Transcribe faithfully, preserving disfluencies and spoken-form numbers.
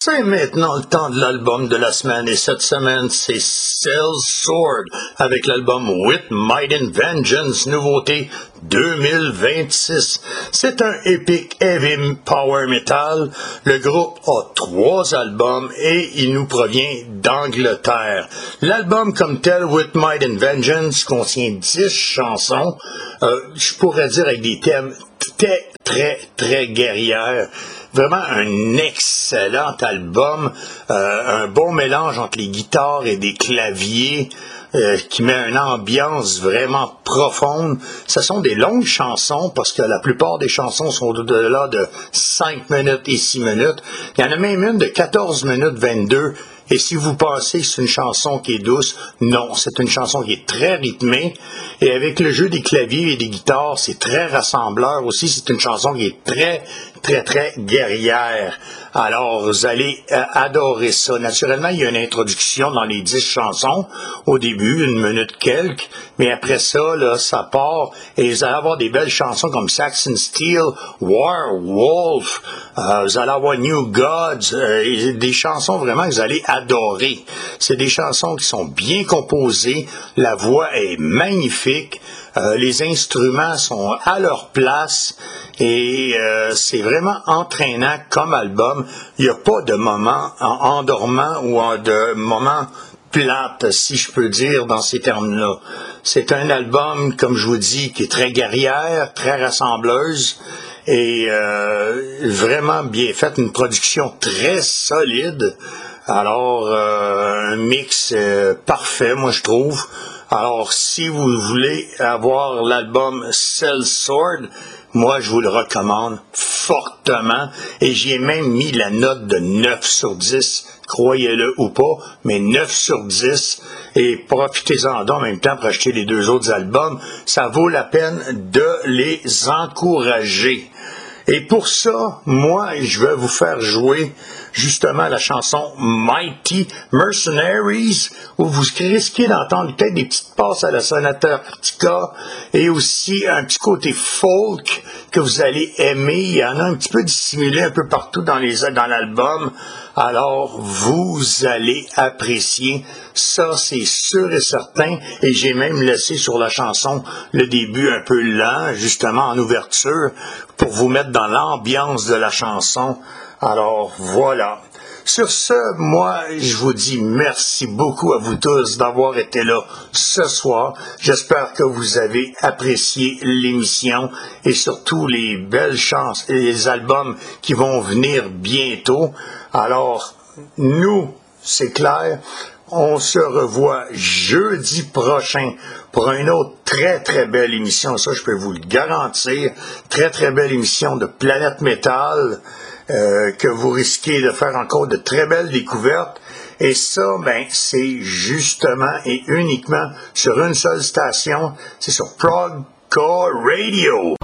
C'est maintenant le temps de l'album de la semaine et cette semaine c'est Sellsword avec l'album With Might and Vengeance, nouveauté deux mille vingt-six. C'est un epic heavy power metal. Le groupe a trois albums et il nous provient d'Angleterre. L'album comme tel, With Might and Vengeance, contient dix chansons, euh, je pourrais dire avec des thèmes très, très, très guerrières. Vraiment un excellent album, euh, un bon mélange entre les guitares et des claviers euh, qui met une ambiance vraiment profonde. Ce sont des longues chansons parce que la plupart des chansons sont au-delà de cinq minutes et six minutes. Il y en a même une de quatorze minutes vingt-deux. Et si vous pensez que c'est une chanson qui est douce, non, c'est une chanson qui est très rythmée. Et avec le jeu des claviers et des guitares, c'est très rassembleur aussi. C'est une chanson qui est très, très, très guerrière. Alors, vous allez euh, adorer ça. Naturellement, il y a une introduction dans les dix chansons. Au début, une minute quelques. Mais après ça, là, ça part. Et vous allez avoir des belles chansons comme Saxon Steel, Werewolf. Euh, vous allez avoir New Gods. Euh, et des chansons vraiment que vous allez adorer. C'est des chansons qui sont bien composées. La voix est magnifique. Euh, les instruments sont à leur place et euh, c'est vraiment entraînant comme album. Il n'y a pas de moment endormant ou de moment plate, si je peux dire, dans ces termes-là. C'est un album, comme je vous dis, qui est très guerrière, très rassembleuse et euh, vraiment bien fait, une production très solide. Alors, euh, un mix euh, parfait, moi je trouve. Alors, si vous voulez avoir l'album Sellsword, moi, je vous le recommande fortement. Et j'y ai même mis la note de neuf sur dix, croyez-le ou pas, mais neuf sur dix. Et profitez-en en même temps pour acheter les deux autres albums. Ça vaut la peine de les encourager. Et pour ça, moi, je vais vous faire jouer justement la chanson Mighty Mercenaries, où vous risquez d'entendre peut-être des petites passes à la Sonata Arctica et aussi un petit côté folk que vous allez aimer. Il y en a un petit peu dissimulé un peu partout dans les dans l'album. Alors, vous allez apprécier. Ça, c'est sûr et certain. Et j'ai même laissé sur la chanson le début un peu lent, justement en ouverture, pour vous mettre dans l'ambiance de la chanson. Alors, voilà. Sur ce, moi, je vous dis merci beaucoup à vous tous d'avoir été là ce soir. J'espère que vous avez apprécié l'émission et surtout les belles chances et les albums qui vont venir bientôt. Alors, nous, c'est clair, on se revoit jeudi prochain pour une autre très, très belle émission. Ça, je peux vous le garantir. Très, très belle émission de Planète Métal. Euh, que vous risquez de faire encore de très belles découvertes. Et ça, ben, c'est justement et uniquement sur une seule station. C'est sur Prog Core Radio.